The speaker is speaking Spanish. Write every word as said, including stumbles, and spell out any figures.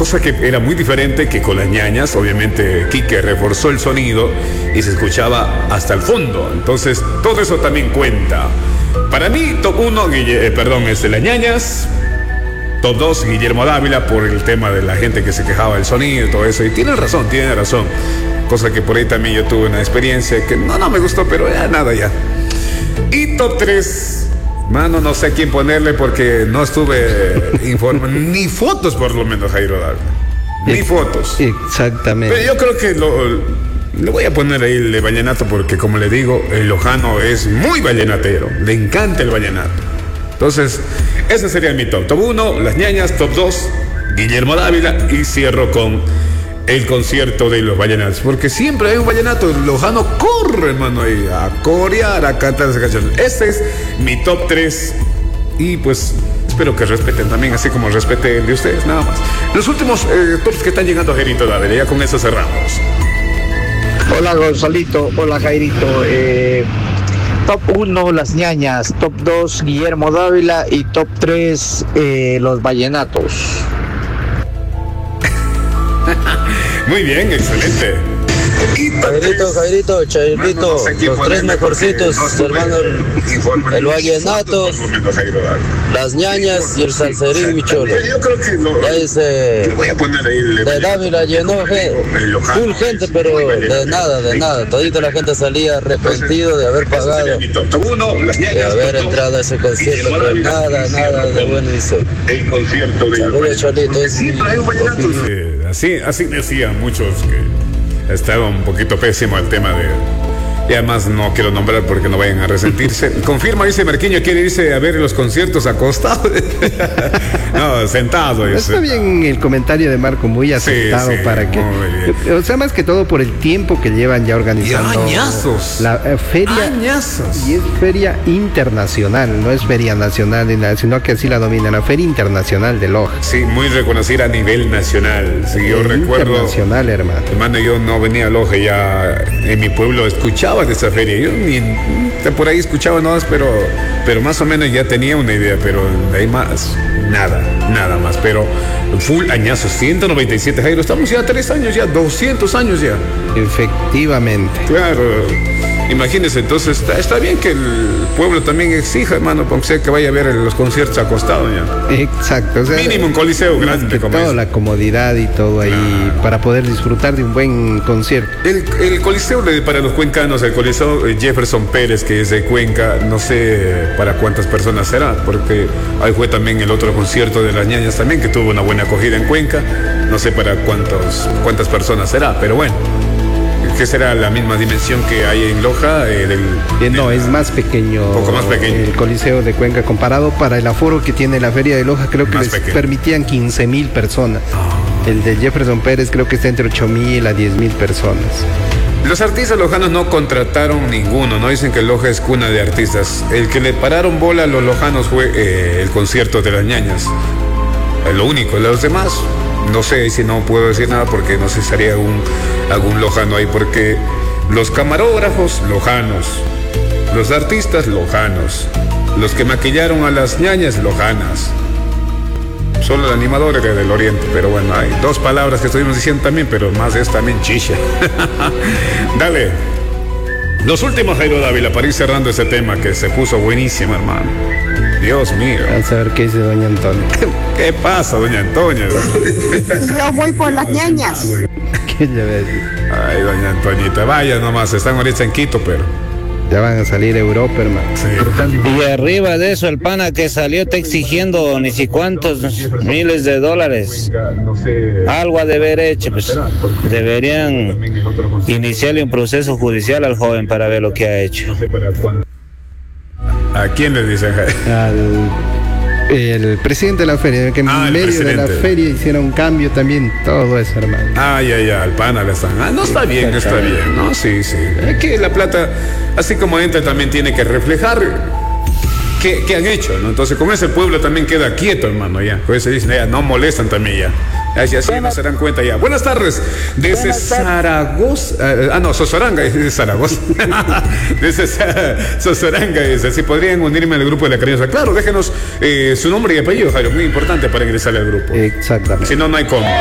cosa que era muy diferente que con las ñañas. Obviamente Quique reforzó el sonido y se escuchaba hasta el fondo, entonces todo eso también cuenta. Para mí, top uno, Guille, eh, perdón, es de las ñañas. Top dos, Guillermo Dávila, por el tema de la gente que se quejaba del sonido y todo eso. Y tiene razón, tiene razón. Cosa que por ahí también yo tuve una experiencia que no, no me gustó, pero ya nada, ya. Y top tres, mano, no sé a quién ponerle porque no estuve informando, ni fotos por lo menos, Jairo Dávila. Ni fotos. Exactamente. Pero yo creo que lo... Le voy a poner ahí el de vallenato porque, como le digo, el lojano es muy vallenatero. Le encanta el vallenato. Entonces, ese sería mi top. Top uno, las ñañas. Top dos, Guillermo Dávila. Y cierro con el concierto de los vallenatos. Porque siempre hay un vallenato. El lojano corre, hermano, ahí a corear, a cantar esa canción. Este es mi top tres. Y pues... espero que respeten también, así como respete el de ustedes, nada más. Los últimos eh, tops que están llegando a Jairito Dávila. Ya con eso cerramos. Hola Gonzalito, hola Jairito. Eh, top uno, las ñañas. Top dos, Guillermo Dávila. Y top tres, eh, los vallenatos. Muy bien, excelente. Jairito, Jairito, Chairito, los tres mejorcitos, hermano, el, el vallenato, las ñañas y el salserín bicholo. Ya dice, de Dávila llenó full gente, pero de nada, de nada. Todita la gente salía arrepentido de haber pagado, de haber entrado a ese concierto, pero nada, nada de bueno hizo. Saludos, Cholito. Es mi opinión. Así, así decían muchos que estaba un poquito pésimo el tema de... Y además no quiero nombrar porque no vayan a resentirse. Confirma, dice Marquiño, quiere irse a ver los conciertos acostado. No, sentado. Está bien el comentario de Marco, muy acertado, sí, sí, para que... O sea, más que todo por el tiempo que llevan ya organizando... Y añazos. La eh, feria... Añazos. Y es feria internacional, no es feria nacional, sino que así la domina, la feria internacional de Loja. Sí, muy reconocida a nivel nacional. Si yo recuerdo... Internacional, hermano. Hermano, yo no venía a Loja ya en mi pueblo, escuchaba de esa feria, yo ni por ahí escuchaba nada, pero, pero más o menos ya tenía una idea, pero de ahí más, nada, nada más, pero full añazo, ciento noventa y siete, Jairo, estamos ya tres años ya, doscientos años ya. Efectivamente. Claro, imagínense, entonces está, está bien que el pueblo también exija, hermano, aunque sea que vaya a ver los conciertos acostados ya. Exacto. O sea, mínimo un coliseo grande, como toda la comodidad y todo ahí, ah, para poder disfrutar de un buen concierto. El, el coliseo para los cuencanos, el coliseo Jefferson Pérez, que es de Cuenca, no sé para cuántas personas será, porque ahí fue también el otro concierto de las ñañas también, que tuvo una buena acogida en Cuenca, no sé para cuántos, cuántas personas será, pero bueno, que será la misma dimensión que hay en Loja. Eh, del, eh, no, del, es más pequeño. Un poco más pequeño. El coliseo de Cuenca comparado para el aforo que tiene la feria de Loja, creo que más les pequeño. Permitían quince mil personas. Oh. El de Jefferson Pérez creo que está entre ocho mil a diez mil personas. Los artistas lojanos no contrataron ninguno, no dicen que Loja es cuna de artistas. El que le pararon bola a los lojanos fue eh, el concierto de las ñañas. Es lo único, los demás, no sé si no puedo decir nada porque no sé si haría algún, algún lojano ahí, porque los camarógrafos, lojanos, los artistas, lojanos, los que maquillaron a las ñañas, lojanas. Solo el animador era del oriente, pero bueno, hay dos palabras que estuvimos diciendo también, pero más es también chicha. Dale. Los últimos, Jairo Dávila, para ir cerrando ese tema que se puso buenísimo, hermano. Dios mío. Vamos a ver qué dice doña Antonia. ¿Qué, qué pasa, doña Antonia? Yo voy por las ñañas. ¿Qué le ves? Ay, doña Antoñita, vaya nomás, están ahorita en Quito, pero... Ya van a salir a Europa, hermano. Sí. Y arriba de eso, el pana que salió está exigiendo ni si cuántos miles de dólares. Algo ha de haber hecho, pues deberían iniciarle un proceso judicial al joven para ver lo que ha hecho. ¿A quién le dicen? Al el presidente de la feria, que en ah, medio presidente. de la feria hicieron un cambio también, todo eso, hermano. Ah, ya, ya, al pana le están. Ah, no está bien, está bien, ¿no? Sí, sí. Es que la plata, así como entra, también tiene que reflejar qué, qué han hecho, ¿no? Entonces, con ese pueblo también queda quieto, hermano, ya. Pues se dicen, ya, no molestan también ya. Así, así no se dan cuenta ya. Buenas tardes. Desde Zaragoza. Uh, ah, no, Sozoranga, desde Zaragoza. Desde Sozoranga, dice. Si podrían unirme al grupo de la cariñosa. Claro, déjenos eh, su nombre y apellido, Jairo. Muy importante para ingresar al grupo. Exactamente. Si no, no hay cómo.